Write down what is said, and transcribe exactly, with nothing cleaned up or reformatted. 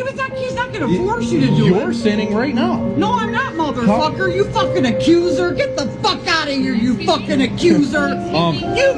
Because that kid's not going to force you to do You're it. sinning right now. No, I'm not, motherfucker. You fucking accuser. Get the fuck out of here, you fucking accuser. Um, You